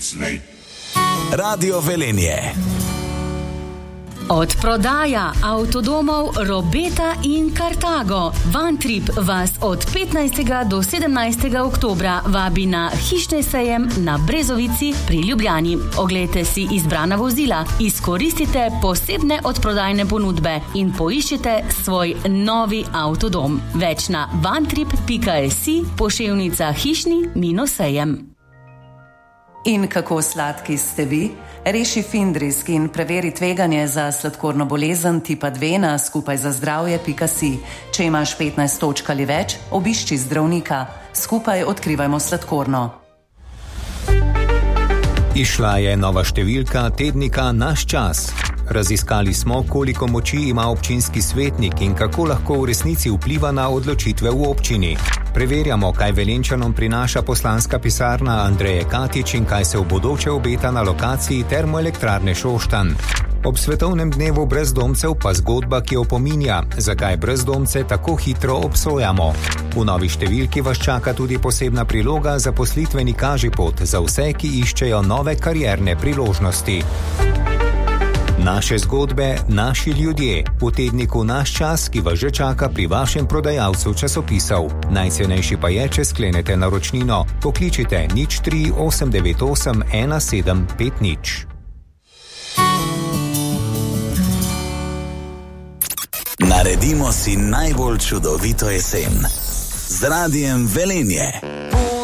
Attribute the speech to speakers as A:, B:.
A: Radio Velenje.
B: Odprodaja avtodomov Robeta in Carthago. Vantrip vas od 15. do 17. oktobra vabi na hišni sejem na Brezovici pri Ljubljani. Oglejte si izbrana vozila, izkoristite posebne odprodajne ponudbe in poiščite svoj novi avtodom. Več na vantrip.si, poševnica hišni-sejem.
C: In kako sladki ste vi? Reši Findrisk in preveri tveganje za sladkorno bolezen tipa 2 na skupajzazdravje.si. Če imaš 15 točk ali več, obišči zdravnika. Skupaj odkrivajmo sladkorno.
D: Izšla je nova številka tednika Naš čas. Raziskali smo, koliko moči ima občinski svetnik in kako lahko v resnici vpliva na odločitve v občini. Preverjamo, kaj Velenjčanom prinaša poslanska pisarna Andreje Katič in kaj se v bodoče obeta na lokaciji termoelektrarne Šoštanj. Ob svetovnem dnevu brezdomcev pa zgodba, ki opominja, zakaj brezdomce tako hitro obsojamo. V novi številki vas čaka tudi posebna priloga zaposlitveni kažipot za vse, ki iščejo nove karierne priložnosti. Naše zgodbe, naši ljudje. V tedniku Naš čas, ki vas že čaka pri vašem prodajalcu časopisov. Najcenejši pa je, če sklenete naročnino. Pokličite 03 898 1750.
A: Naredimo si najbolj čudovito jesen z Radiem Velenje.